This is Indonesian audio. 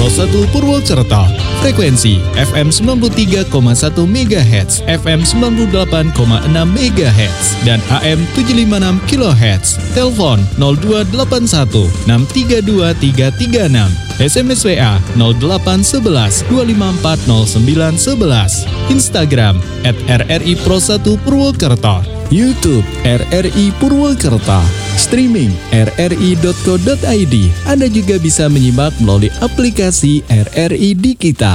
Pro 1 Purwokerto. Frekuensi FM 93,1 MHz, FM 98,6 MHz, dan AM 756 kHz. Telepon 0281 632 336. SMS WA 0811 254 0911. Instagram @RRI Pro 1 Purwokerto. YouTube RRI Purwokerto. Streaming rri.co.id. Anda juga bisa menyimak melalui aplikasi RRI Digital.